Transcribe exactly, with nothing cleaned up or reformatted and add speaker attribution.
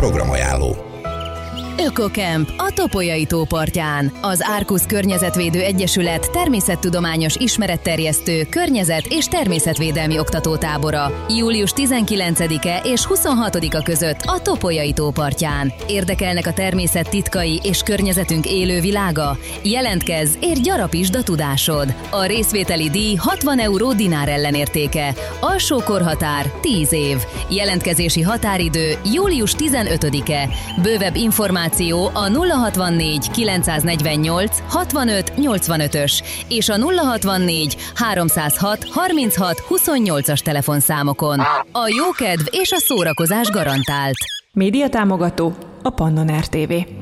Speaker 1: Programajánló.
Speaker 2: Ökokemp a Topolyai tó partján. Az Árkusz Környezetvédő Egyesület természettudományos ismeretterjesztő, környezet- és természetvédelmi oktatótábora. július tizenkilencedike és huszonhatodika között a Topolyai tó partján. Érdekelnek a természet titkai és környezetünk élő világa? Jelentkezz és gyarapítsd a tudásod. A részvételi díj hatvan euró dinár ellenértéke. Alsó korhatár tíz év. Jelentkezési határidő július tizenötödike. Bővebb információ a nulla hatvannégy kilencszáznegyvennyolc hatvanöt nyolcvanötös és a nulla hatvannégy háromszázhat harminchat huszonnyolcas telefonszámokon. A jókedv és a szórakozás garantált.
Speaker 3: Média támogató a Pannon er té vé.